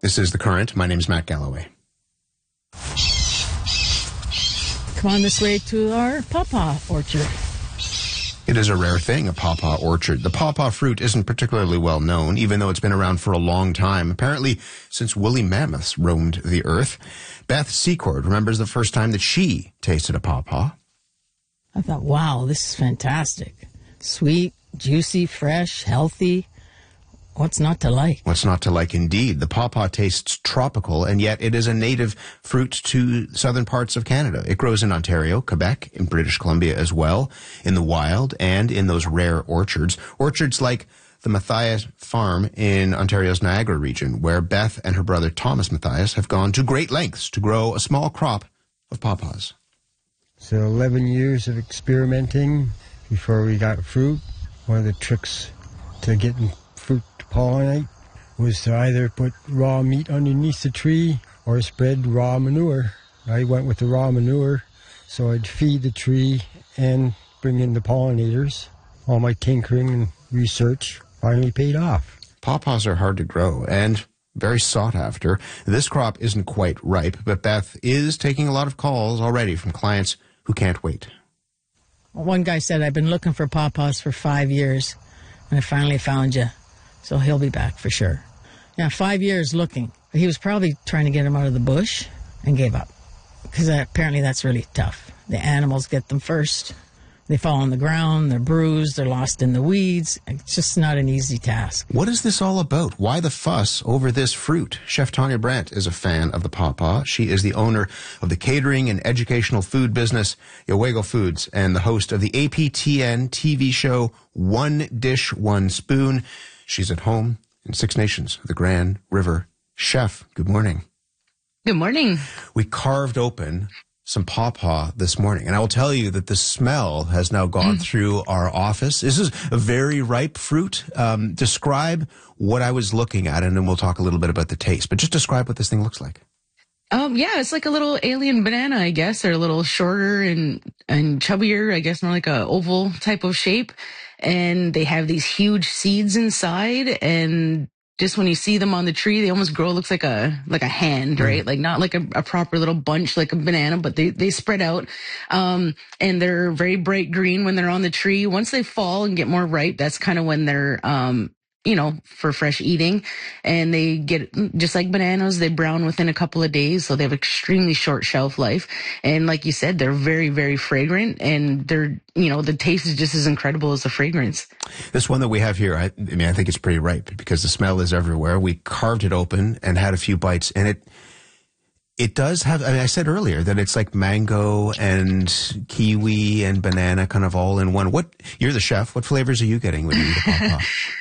This is The Current. My name is Matt Galloway. Come on this way to our pawpaw orchard. It is a rare thing, a pawpaw orchard. The pawpaw fruit isn't particularly well known, even though it's been around for a long time, apparently since woolly mammoths roamed the earth. Beth Secord remembers the first time that she tasted a pawpaw. I thought, wow, this is fantastic. Sweet, juicy, fresh, healthy. What's not to like? What's not to like, indeed. The pawpaw tastes tropical, and yet it is a native fruit to southern parts of Canada. It grows in Ontario, Quebec, in British Columbia as well, in the wild, and in those rare orchards. Orchards like the Matthias Farm in Ontario's Niagara region, where Beth and her brother Thomas Matthias have gone to great lengths to grow a small crop of pawpaws. So 11 years of experimenting before we got fruit. One of the tricks to getting fruit to pollinate was to either put raw meat underneath the tree or spread raw manure. I went with the raw manure, so I'd feed the tree and bring in the pollinators. All my tinkering and research finally paid off. Pawpaws are hard to grow and very sought after. This crop isn't quite ripe, but Beth is taking a lot of calls already from clients who can't wait. One guy said, I've been looking for pawpaws for 5 years, and I finally found you. So he'll be back for sure. Yeah, 5 years looking. He was probably trying to get them out of the bush and gave up. Because apparently that's really tough. The animals get them first. They fall on the ground, they're bruised, they're lost in the weeds. It's just not an easy task. What is this all about? Why the fuss over this fruit? Chef Tanya Brandt is a fan of the pawpaw. She is the owner of the catering and educational food business, Yowego Foods, and the host of the APTN TV show, One Dish, One Spoon. She's at home in Six Nations, the Grand River. Chef, good morning. Good morning. We carved open some pawpaw this morning, and I will tell you that the smell has now gone through our office. This is a very ripe fruit. Describe what I was looking at, and then we'll talk a little bit about the taste. But just describe what this thing looks like. Yeah, it's like a little alien banana, I guess, or a little shorter and chubbier, I guess, more like a oval type of shape. And they have these huge seeds inside, and just when you see them on the tree, they almost grow, looks like a hand, right? Like not like a proper little bunch like a banana, but they spread out. And they're very bright green when they're on the tree. Once they fall and get more ripe, that's kind of when they're, for fresh eating. And they get, just like bananas, they brown within a couple of days. So they have extremely short shelf life. And like you said, they're very, very fragrant, and they're, the taste is just as incredible as the fragrance. This one that we have here, I think it's pretty ripe because the smell is everywhere. We carved it open and had a few bites, and it does have, I said earlier that it's like mango and kiwi and banana kind of all in one. You're the chef. What flavors are you getting when you eat a pawpaw?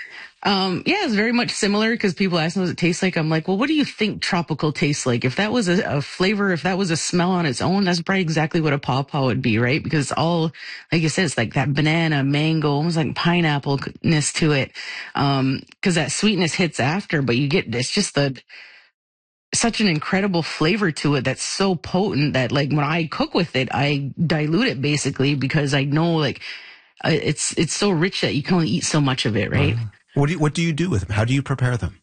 Yeah, it's very much similar because people ask me what it tastes like. I'm like, well, what do you think tropical tastes like? If that was a flavor, if that was a smell on its own, that's probably exactly what a pawpaw would be, right? Because it's all, like you said, it's like that banana, mango, almost like pineapple-ness to it. Because that sweetness hits after, but it's just such an incredible flavor to it that's so potent that, like, when I cook with it, I dilute it basically because I know, like, it's so rich that you can only eat so much of it, right? What do you do with them? How do you prepare them?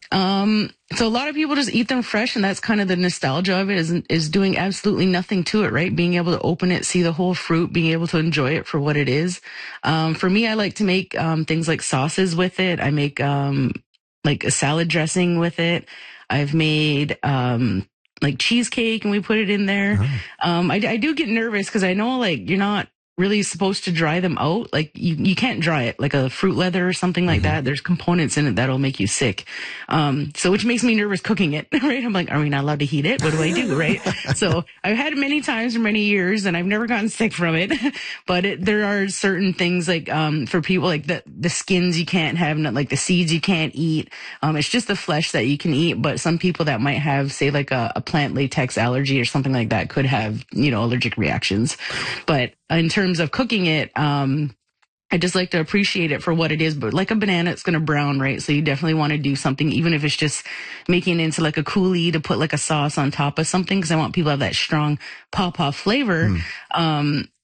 So a lot of people just eat them fresh, and that's kind of the nostalgia of it, is doing absolutely nothing to it, right? Being able to open it, see the whole fruit, being able to enjoy it for what it is. For me, I like to make things like sauces with it. I make like a salad dressing with it. I've made like cheesecake, and we put it in there. I do get nervous because I know, like, you're not really supposed to dry them out. Like you can't dry it like a fruit leather or something like that. There's components in it that'll make you sick. So which makes me nervous cooking it, right? I'm like, are we not allowed to heat it? What do I do, right? So I've had it many times for many years, and I've never gotten sick from it. But there are certain things like, for people, like the skins you can't have, like the seeds you can't eat. It's just the flesh that you can eat. But some people that might have, say, like a plant latex allergy or something like that could have, allergic reactions. But in terms of cooking it, I just like to appreciate it for what it is. But like a banana, it's going to brown, right? So you definitely want to do something, even if it's just making it into like a coulis to put like a sauce on top of something, because I want people to have that strong pawpaw flavor.